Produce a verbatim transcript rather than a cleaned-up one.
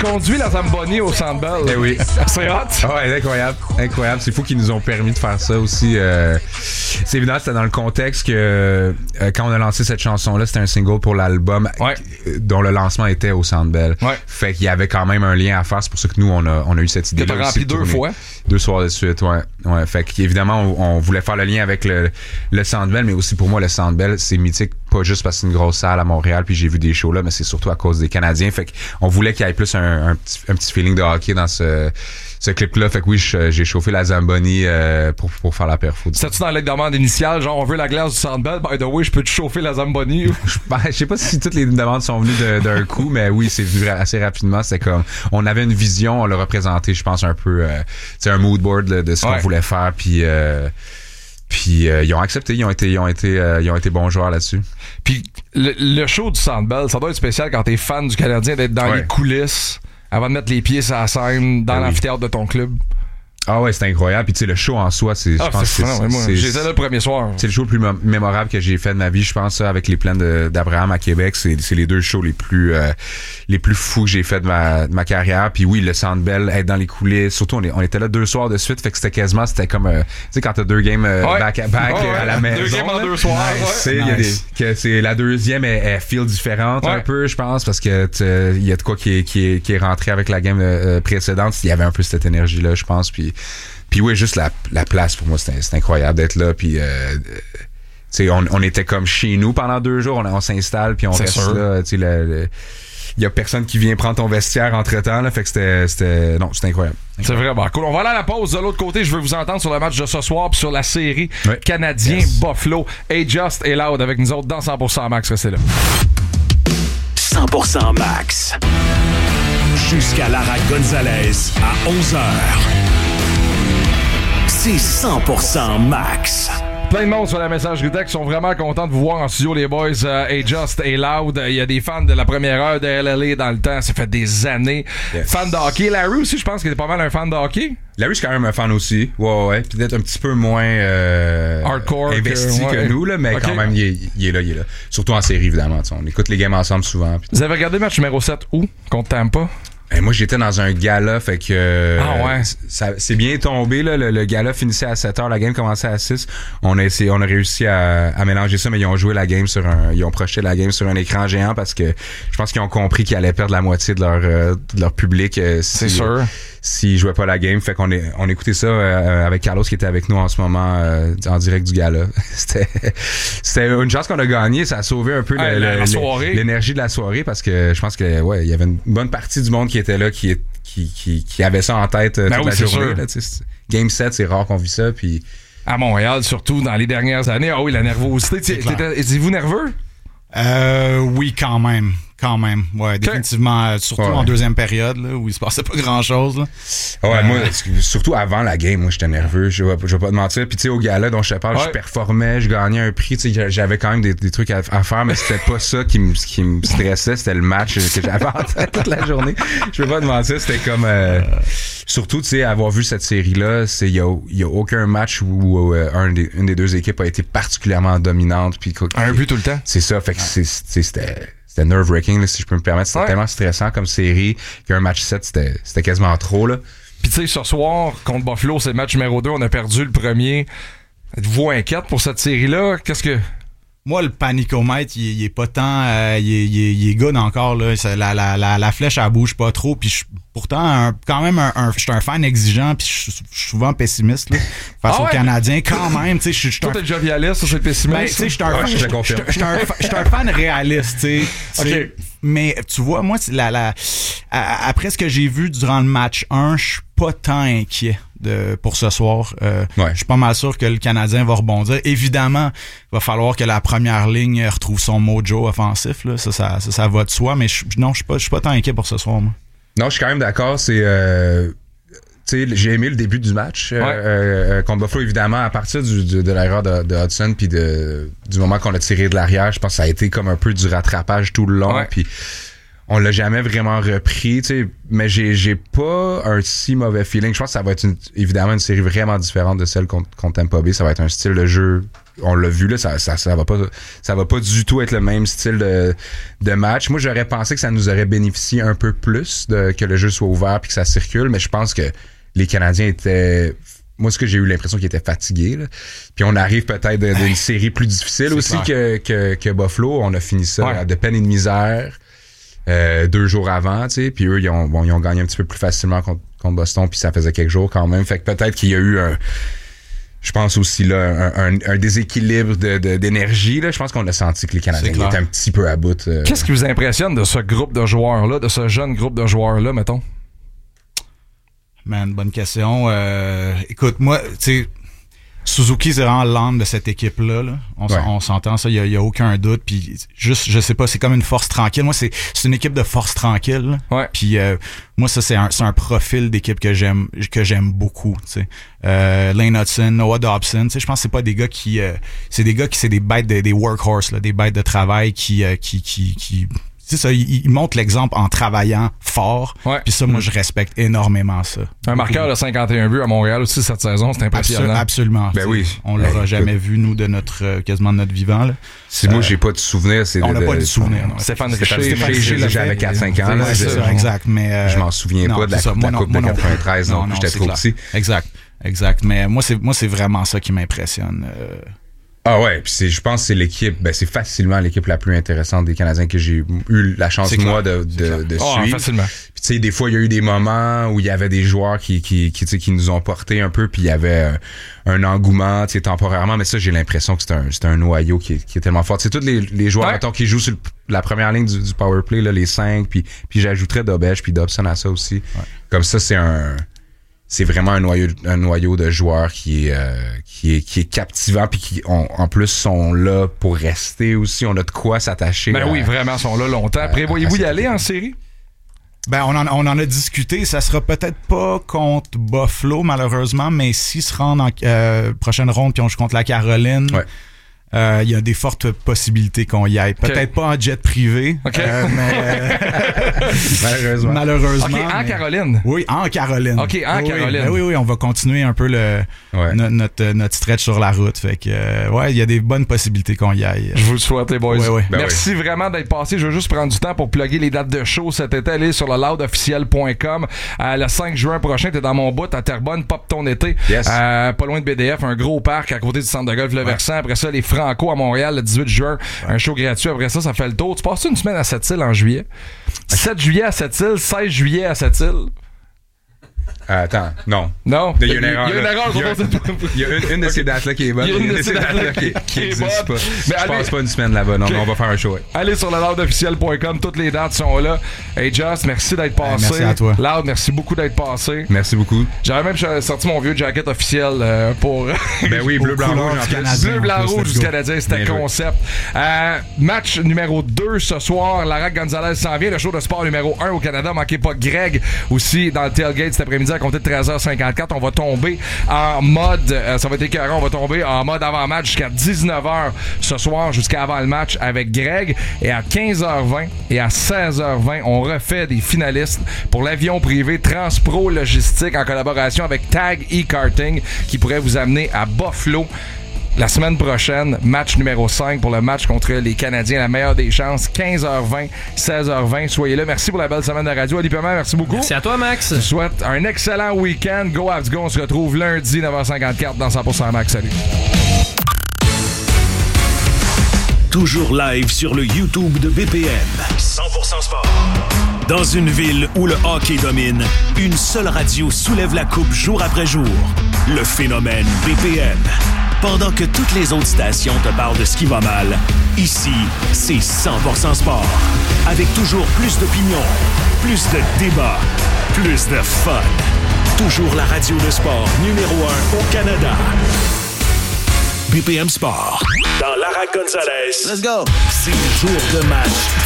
conduit la Zamboni au Centre Bell. Eh oui. C'est hot. Ah ouais, incroyable. Incroyable. C'est fou qu'ils nous ont permis de faire ça aussi. Euh, c'est évident, c'était dans le contexte que euh, quand on a lancé cette chanson-là, c'était un single pour l'album ouais. dont le lancement était au Centre Bell. Ouais. Fait qu'il y avait quand même un lien à faire. C'est pour ça que nous, on a, on a eu cette idée-là. Que t'as rempli deux fois. Deux soirs de suite, ouais. ouais. Fait qu'évidemment, on, on voulait faire le lien avec le, le Centre Bell, mais aussi pour moi, le Centre Bell, c'est mythique, pas juste parce que c'est une grosse salle à Montréal, puis j'ai vu des shows là, mais c'est surtout à cause des Canadiens. Fait qu'on voulait qu'il y ait plus un, un, petit, un petit feeling de hockey dans ce, ce clip-là. Fait que oui, je, j'ai chauffé la Zamboni euh, pour, pour faire la perfo. C'était-tu dans la demande initiale, genre on veut la glace du Centre Bell, by the way, je peux te chauffer la Zamboni? je, ben, je sais pas si toutes les demandes sont venues de, d'un coup, mais oui, c'est venu assez rapidement. C'était comme, on avait une vision, on l'a représenté, je pense, un peu, euh, tu sais, un mood board là, de ce ouais. qu'on voulait faire, puis euh, puis euh, ils ont accepté, ils ont été, ils ont été, euh, ils ont été bons joueurs là-dessus. Puis le, le show du Centre Bell, ça doit être spécial quand t'es fan du Canadien d'être dans ouais. les coulisses avant de mettre les pieds sur la scène dans ben l'amphithéâtre oui. de ton club. Ah ouais, c'est incroyable. Puis tu sais, le show en soi, c'est, ah, je pense c'est, que c'est, c'est, moi, c'est, j'étais là le premier soir. C'est le show le plus m- mémorable que j'ai fait de ma vie, je pense, ça, avec les plaines de, d'Abraham à Québec. C'est, c'est les deux shows les plus, euh, les plus fous que j'ai fait de ma, de ma carrière. Puis oui, le Centre Bell, être dans les coulisses. Surtout, on, est, on était là deux soirs de suite, fait que c'était quasiment, c'était comme, euh, tu sais, quand t'as deux games euh, ouais. back à back ouais, ouais, à la maison. Deux games en deux soirs. Nice. Ouais. Il y a des, que c'est la deuxième, elle, elle feel différente ouais. un peu, je pense, parce que il y a de quoi qui est, qui est, qui est rentré avec la game euh, précédente. Il y avait un peu cette énergie-là, je pense. Puis Puis oui, juste la, la place, pour moi, c'était, c'était incroyable d'être là. Puis, euh, tu sais, on, on était comme chez nous pendant deux jours. On, on s'installe, puis on c'est reste sûr. Là. Tu sais, il y a personne qui vient prendre ton vestiaire entre-temps. Là, fait que c'était, c'était... Non, c'était incroyable. C'est vraiment cool. On va aller à la pause. De l'autre côté, je veux vous entendre sur le match de ce soir puis sur la série ouais. Canadien-Buffalo. Hey, Just et Loud avec nous autres dans cent pour cent Max. Restez là. cent pour cent Max. Jusqu'à Lara Gonzalez à onze heures. C'est cent pour cent Max. Plein de monde sur la messagerie texte sont vraiment contents de vous voir en studio, les boys. Euh, Hey Just et Loud. Il y a des fans de la première heure de L L A dans le temps. Ça fait des années. Yes. Fan de hockey. Larry aussi, je pense qu'il est pas mal un fan de hockey. Larry, c'est quand même un fan aussi. Ouais, ouais. Peut-être un petit peu moins euh, hardcore investi que, ouais. que nous, là, mais okay. quand même, il est, il est là, il est là. Surtout en série, évidemment. On écoute les games ensemble souvent. Pis... Vous avez regardé le match numéro sept où? Contre Tampa? Ben, moi, j'étais dans un gala, fait que euh, ah ouais. ça, c'est bien tombé. Là, le, le gala finissait à sept heures, la game commençait à six. On a essayé, on a réussi à, à mélanger ça, mais ils ont joué la game sur un, ils ont projeté la game sur un écran géant parce que je pense qu'ils ont compris qu'ils allaient perdre la moitié de leur, euh, de leur public. Euh, si, c'est sûr. Euh, s'ils jouaient pas la game, fait qu'on est, on écoutait ça euh, avec Carlos qui était avec nous en ce moment euh, en direct du gala. c'était, c'était une chance qu'on a gagné, ça a sauvé un peu ah, le, la, le, la soirée. l'énergie de la soirée parce que je pense que ouais, il y avait une bonne partie du monde qui était là, qui, qui, qui, qui avait ça en tête euh, ben toute oui, la journée. Là, game sept, c'est rare qu'on vit ça. Puis à Montréal, surtout dans les dernières années, ah oui, la nervosité. Étiez-vous nerveux? Euh, oui, quand même. Quand même, ouais, définitivement, surtout ouais. en deuxième période, là, où il se passait pas grand-chose. Là. Ouais, euh... moi, surtout avant la game, moi, j'étais nerveux, je vais, je vais pas te mentir. Puis tu sais, au gala dont je te parle, ouais. je performais, je gagnais un prix, tu sais, j'avais quand même des, des trucs à, à faire, mais c'était pas ça qui me qui me stressait, c'était le match que j'avais en tête toute la journée. Je vais pas te mentir, c'était comme... Euh, surtout, tu sais, avoir vu cette série-là, il y a, y a aucun match où euh, un des, une des deux équipes a été particulièrement dominante. Puis, un but tout le temps. C'est ça, fait que c'est, c'est, c'était... C'était nerve-wracking, là, si je peux me permettre. C'était ouais. tellement stressant comme série qu'un match sept, c'était, c'était quasiment trop. Là. Puis tu sais, ce soir, contre Buffalo, c'est le match numéro deux. On a perdu le premier. Êtes-vous inquiète pour cette série-là? Qu'est-ce que... Moi, le panicomètre, il, il est pas tant... Euh, il, est, il, est, il est good encore. Là. La, la, la, la flèche, elle bouge pas trop. Puis je, pourtant, un, quand même, un, un, je suis un fan exigeant. Puis je suis souvent pessimiste là, face ah ouais? aux Canadiens. Quand même, tu sais, je suis... Toi, t'es jovialiste, ça, c'est pessimiste. Ben, tu sais, je suis un, un, un, un fan réaliste, tu sais. Okay. Mais tu vois, moi, la, la, après ce que j'ai vu durant le match un, je suis pas tant inquiet de, pour ce soir. Euh, ouais. Je suis pas mal sûr que le Canadien va rebondir. Évidemment, il va falloir que la première ligne retrouve son mojo offensif. Là. Ça, ça, ça, ça va de soi. Mais je, non, je suis pas, je suis pas tant inquiet pour ce soir, moi. Non, je suis quand même d'accord. C'est... Euh... Tu sais, j'ai aimé le début du match euh, ouais. euh, contre Buffalo, évidemment, à partir du, du, de l'erreur de, de Hudson puis de, du moment qu'on a tiré de l'arrière, je pense que ça a été comme un peu du rattrapage tout le long. Ouais. Puis on l'a jamais vraiment repris, tu sais, mais j'ai, j'ai pas un si mauvais feeling. Je pense que ça va être une, évidemment une série vraiment différente de celle contre, contre Tampa Bay. Ça va être un style de jeu, on l'a vu là, ça, ça, ça va pas, ça va pas du tout être le même style de, de match. Moi, j'aurais pensé que ça nous aurait bénéficié un peu plus de, que le jeu soit ouvert puis que ça circule, mais je pense que les Canadiens étaient, moi, ce que j'ai eu l'impression qu'ils étaient fatigués, là. Puis on arrive peut-être d'une hey, série plus difficile aussi que, que, que Buffalo. On a fini ça ouais. de peine et de misère. Euh, deux jours avant, tu sais, puis eux ils ont bon ils ont gagné un petit peu plus facilement contre, contre Boston, puis ça faisait quelques jours quand même, fait que peut-être qu'il y a eu un, je pense aussi là un, un, un déséquilibre de, de, d'énergie là. Je pense qu'on a senti que les Canadiens étaient un petit peu à bout. Euh... Qu'est-ce qui vous impressionne de ce groupe de joueurs là, de ce jeune groupe de joueurs là, mettons? Man, bonne question. Euh, écoute, moi, tu sais. Suzuki, c'est vraiment l'âme de cette équipe-là. Là. On, ouais. on s'entend, ça, il y, y a aucun doute. Puis juste, je sais pas, c'est comme une force tranquille. Moi, c'est, c'est une équipe de force tranquille. Ouais. Puis euh, moi, ça, c'est un, c'est un profil d'équipe que j'aime, que j'aime beaucoup. Tu sais, euh, Lane Hudson, Noah Dobson. Tu sais, je pense que c'est pas des gars qui, euh, c'est des gars qui, c'est des bêtes, de, des workhorses, là, des bêtes de travail qui, euh, qui, qui, qui c'est ça, il, il montre l'exemple en travaillant fort. Ouais. Puis ça, moi, je respecte énormément ça. Un marqueur de cinquante et un buts à Montréal aussi cette saison, c'est impressionnant. Absolument. Ben oui. On l'aura ben, jamais vu, nous, de notre, euh, quasiment de notre vivant, là. Si euh, moi, j'ai pas de souvenir, c'est on de, n'a pas de souvenir, non. Stéphane Richer, j'avais quatre cinq ans, là. C'est ça, exact, mais, euh, je m'en souviens non, pas de la, coupe, la coupe de quatre-vingt-treize, non, non, j'étais trop petit. Exact. Exact. Mais moi, c'est, moi, c'est vraiment ça qui m'impressionne. Euh, Ah ouais, puis c'est, je pense que c'est l'équipe, ben c'est facilement l'équipe la plus intéressante des Canadiens que j'ai eu la chance moi de, de, de oh, suivre. Facilement. Puis tu sais, des fois il y a eu des moments où il y avait des joueurs qui qui qui, qui nous ont porté un peu, puis il y avait un, un engouement, tu sais, temporairement, mais ça j'ai l'impression que c'est un c'est un noyau qui est, qui est tellement fort. Tu sais, tous les les joueurs ouais. mettons, qui jouent sur le, la première ligne du, du power play là, les cinq, puis puis j'ajouterais Dobèche puis Dobson à ça aussi. Ouais. Comme ça c'est un c'est vraiment un noyau, un noyau de joueurs qui est, euh, qui est, qui est captivant puis qui, on, en plus, sont là pour rester aussi. On a de quoi s'attacher. Ben à, oui, vraiment, sont là longtemps. Prévoyez-vous y aller en série? Ben, on en, on en a discuté. Ça sera peut-être pas contre Buffalo, malheureusement, mais s'ils se rendent en euh, prochaine ronde puis on joue contre la Caroline, il ouais. euh, y a des fortes possibilités qu'on y aille. Peut-être okay. pas en jet privé, okay. euh, mais malheureusement. malheureusement. OK, en mais... Caroline. Oui, en Caroline. OK, en oui, Caroline. Oui, oui, oui, on va continuer un peu le ouais. no, notre notre stretch sur la route. Fait que euh, ouais, il y a des bonnes possibilités qu'on y aille. Je vous le souhaite, les boys. Oui, oui. Ben Merci oui. vraiment d'être passé. Je veux juste prendre du temps pour plugger les dates de show cet été. Allez sur le loud officiel point com. Euh, le cinq juin prochain, t'es dans mon bout à Terrebonne, pop ton été. Yes. Euh, pas loin de B D F, un gros parc à côté du centre de golf Le ouais. Versant. Après ça, les Franco à Montréal le dix-huit juin. Ouais. Un show gratuit. Après ça, ça fait le tour. Tu passes une semaine à Sept-Îles en juillet. sept juillet à Sept-Îles, seize juillet à Sept-Îles. Euh, attends, non. Non. Il y a une erreur. Il y a une erreur. Il y a, il y a une, une de ces dates-là qui est bonne. Il y a une, une de ces dates-là qui, qui n'existe pas. Mais je allez, passe pas une semaine là-bas. Non, okay. On va faire un show. Ouais. Allez sur le loud officiel point com. Toutes les dates sont là. Hey, Just, merci d'être passé. Merci à toi. Loud, merci beaucoup d'être passé. Merci beaucoup. J'avais même sorti mon vieux jacket officiel euh, pour. Ben oui, bleu, blanc, rouge. Bleu, blanc, rouge du Canadien. C'était le concept. Euh, match numéro deux ce soir. Lara Gonzalez s'en vient. Le show de sport numéro un au Canada. Manquez pas Greg aussi dans le tailgate cet après-midi à compter de treize heures cinquante-quatre. On va tomber en mode, euh, ça va être écœurant, on va tomber en mode avant-match jusqu'à dix-neuf heures ce soir, jusqu'à avant le match avec Greg. Et à quinze heures vingt et à seize heures vingt, on refait des finalistes pour l'avion privé Transpro Logistique en collaboration avec Tag E-Karting qui pourrait vous amener à Buffalo la semaine prochaine, match numéro cinq pour le match contre les Canadiens. La meilleure des chances, quinze heures vingt, seize heures vingt. Soyez là. Merci pour la belle semaine de radio. Ali Pema, merci beaucoup. Merci à toi, Max. Je vous souhaite un excellent week-end. Go Avs Go. On se retrouve lundi, neuf heures cinquante-quatre dans cent pour cent Max. Salut. Toujours live sur le YouTube de B P M. cent pour cent Sport. Dans une ville où le hockey domine, une seule radio soulève la coupe jour après jour. Le phénomène B P M. Pendant que toutes les autres stations te parlent de ce qui va mal, ici, c'est cent pour cent Sport. Avec toujours plus d'opinions, plus de débats, plus de fun. Toujours la radio de sport numéro un au Canada. B P M Sport. Dans Lara Gonzalez. Let's go. C'est jour de match.